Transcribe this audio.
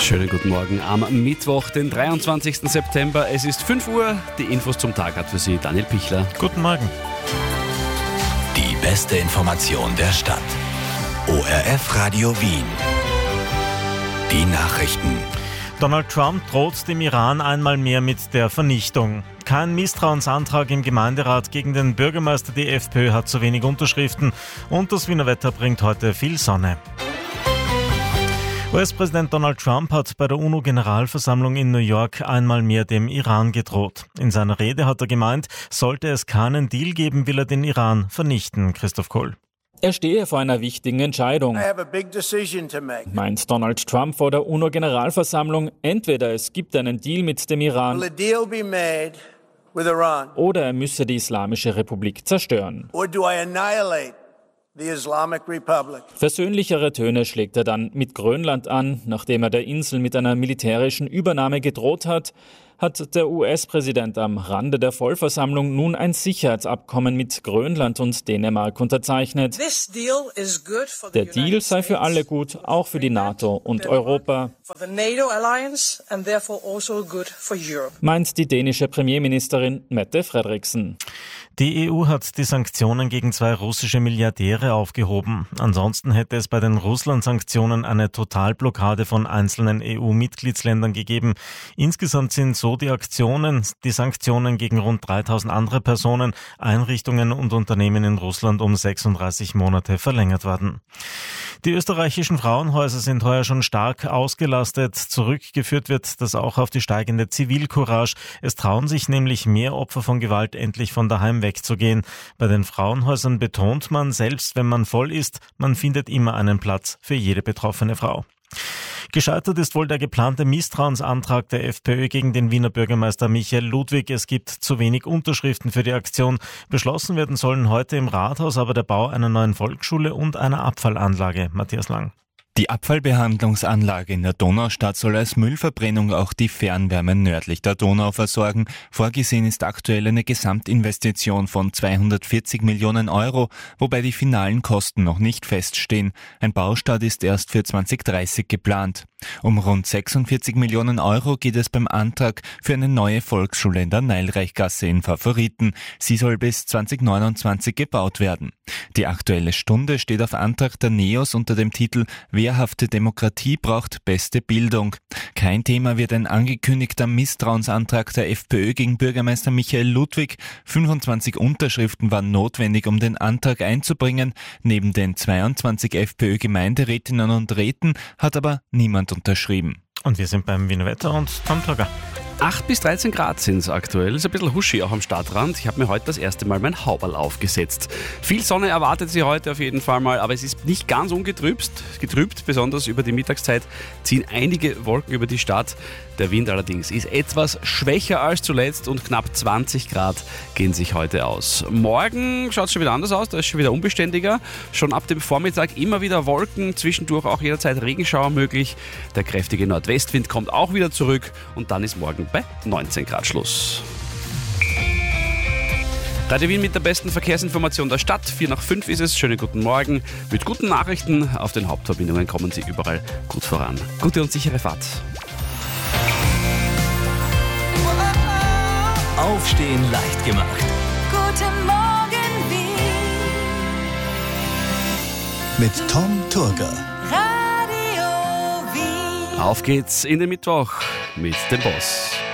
Schönen guten Morgen am Mittwoch, den 23. September. Es ist 5 Uhr. Die Infos zum Tag hat für Sie Daniel Pichler. Guten Morgen. Die beste Information der Stadt. ORF Radio Wien. Die Nachrichten. Donald Trump droht dem Iran einmal mehr mit der Vernichtung. Kein Misstrauensantrag im Gemeinderat gegen den Bürgermeister. Die FPÖ hat zu wenig Unterschriften und das Wiener Wetter bringt heute viel Sonne. US-Präsident Donald Trump hat bei der UNO-Generalversammlung in New York einmal mehr dem Iran gedroht. In seiner Rede hat er gemeint, sollte es keinen Deal geben, will er den Iran vernichten. Christoph Kohl. Er stehe vor einer wichtigen Entscheidung, meint Donald Trump vor der UNO-Generalversammlung. Entweder es gibt einen Deal mit dem Iran oder er müsse die Islamische Republik zerstören. Versöhnlichere Töne schlägt er dann mit Grönland an. Nachdem er der Insel mit einer militärischen Übernahme gedroht hat, hat der US-Präsident am Rande der Vollversammlung nun ein Sicherheitsabkommen mit Grönland und Dänemark unterzeichnet. Der Deal sei für alle gut, auch für die NATO und Europa, meint die dänische Premierministerin Mette Frederiksen. Die EU hat die Sanktionen gegen 2 russische Milliardäre aufgehoben. Ansonsten hätte es bei den Russland-Sanktionen eine Totalblockade von einzelnen EU-Mitgliedsländern gegeben. Insgesamt sind so die Sanktionen gegen rund 3000 andere Personen, Einrichtungen und Unternehmen in Russland um 36 Monate verlängert worden. Die österreichischen Frauenhäuser sind heuer schon stark ausgelastet. Zurückgeführt wird das auch auf die steigende Zivilcourage. Es trauen sich nämlich mehr Opfer von Gewalt endlich von daheim wegzugehen. Bei den Frauenhäusern betont man, selbst wenn man voll ist, man findet immer einen Platz für jede betroffene Frau. Gescheitert ist wohl der geplante Misstrauensantrag der FPÖ gegen den Wiener Bürgermeister Michael Ludwig. Es gibt zu wenig Unterschriften für die Aktion. Beschlossen werden sollen heute im Rathaus aber der Bau einer neuen Volksschule und einer Abfallanlage. Matthias Lang. Die Abfallbehandlungsanlage in der Donaustadt soll als Müllverbrennung auch die Fernwärme nördlich der Donau versorgen. Vorgesehen ist aktuell eine Gesamtinvestition von 240 Millionen Euro, wobei die finalen Kosten noch nicht feststehen. Ein Baustart ist erst für 2030 geplant. Um rund 46 Millionen Euro geht es beim Antrag für eine neue Volksschule in der Neilreichgasse in Favoriten. Sie soll bis 2029 gebaut werden. Die Aktuelle Stunde steht auf Antrag der NEOS unter dem Titel Wehrhafte Demokratie braucht beste Bildung. Kein Thema wird ein angekündigter Misstrauensantrag der FPÖ gegen Bürgermeister Michael Ludwig. 25 Unterschriften waren notwendig, um den Antrag einzubringen. Neben den 22 FPÖ-Gemeinderätinnen und Räten hat aber niemand unterschrieben. Und wir sind beim Wiener Wetter und Tom Togger. 8 bis 13 Grad sind es aktuell. Ist ein bisschen huschi auch am Stadtrand. Ich habe mir heute das erste Mal mein Hauberl aufgesetzt. Viel Sonne erwartet Sie heute auf jeden Fall mal, aber es ist nicht ganz ungetrübt. Besonders über die Mittagszeit ziehen einige Wolken über die Stadt. Der Wind allerdings ist etwas schwächer als zuletzt und knapp 20 Grad gehen sich heute aus. Morgen schaut es schon wieder anders aus, da ist schon wieder unbeständiger. Schon ab dem Vormittag immer wieder Wolken, zwischendurch auch jederzeit Regenschauer möglich. Der kräftige Nordwestwind kommt auch wieder zurück und dann ist morgen bei 19 Grad Schluss. Radio Wien mit der besten Verkehrsinformation der Stadt. 4:05 ist es. Schönen guten Morgen. Mit guten Nachrichten auf den Hauptverbindungen kommen Sie überall gut voran. Gute und sichere Fahrt. Aufstehen leicht gemacht. Guten Morgen Wien. Mit Tom Turger. Radio Wien. Auf geht's in den Mittwoch mit dem Boss.